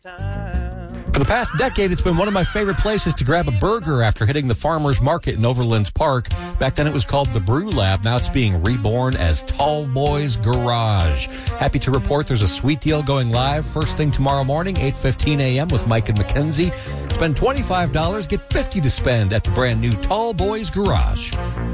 For the past decade, it's been one of my favorite places to grab a burger after hitting the Farmers Market in Overlands Park. Back then it was called the Brew Lab. Now it's being reborn as Tall Boys Garage. Happy to report there's a sweet deal going live first thing tomorrow morning, 8:15 a.m. with Mike and Mackenzie. Spend $25, get $50 to spend at the brand new Tall Boys Garage.